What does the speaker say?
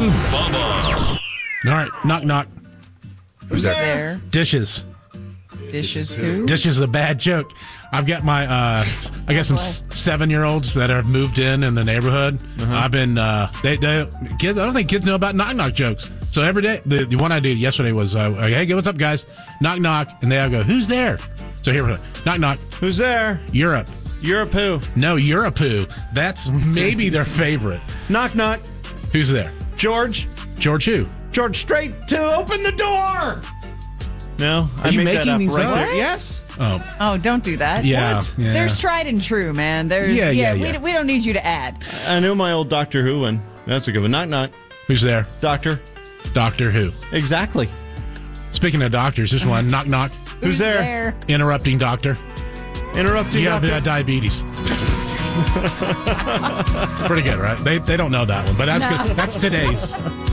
Bubba. All right, knock, knock. Who's there? Dishes. Dishes who? Dishes is a bad joke. I've got my, I got some 7-year-olds that have moved in the neighborhood. I've been, kids, I don't think kids know about knock, knock jokes. So every day, the one I did yesterday was, hey, what's up, guys? Knock, knock. And they all go, who's there? So here we go. Knock, knock. Who's there? Europe. Europe who? No, Europe who. That's maybe their favorite. Knock, knock. Who's there? George. George who? George Strait to open the door. No, Are you making these up? there. Yes. Oh, don't do that. Yeah, What? yeah. There's tried and true, man. There's Yeah. We don't need you to add. I knew my old Doctor Who one. That's a good one. Knock, knock. Who's there? Doctor. Doctor who? Exactly. Speaking of doctors, this one. Knock, knock. Who's there? Interrupting doctor. Interrupting You doctor. have diabetes. Pretty good, right? They don't know that one, but that's good. That's today's.